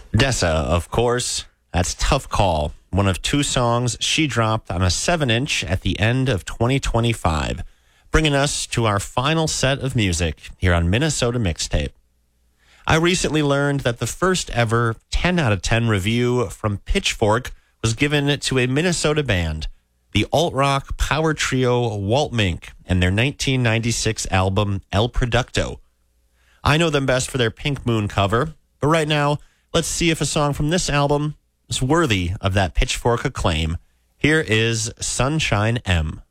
Dessa, of course. That's Tough Call, one of two songs she dropped on a 7-inch at the end of 2025, bringing us to our final set of music here on Minnesota Mixtape. I recently learned that the first ever 10 out of 10 review from Pitchfork was given to a Minnesota band, the alt-rock power trio Walt Mink, and their 1996 album El Producto. I know them best for their Pink Moon cover, but right now, let's see if a song from this album is worthy of that Pitchfork acclaim. Here is Sunshine M.